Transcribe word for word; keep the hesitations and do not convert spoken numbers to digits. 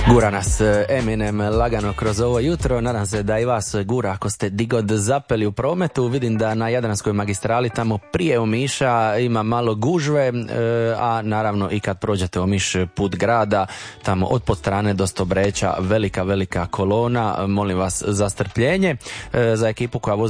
Gura nas Eminem lagano kroz ovo jutro, nadam se da i vas gura ako ste digod zapeli u prometu. Vidim da na Jadranskoj magistrali tamo prije Omiša ima malo gužve, a naravno i kad prođete Omiš put grada, tamo od Podstrane do Stobreća velika, velika kolona. Molim vas za strpljenje. Za ekipu koja vozi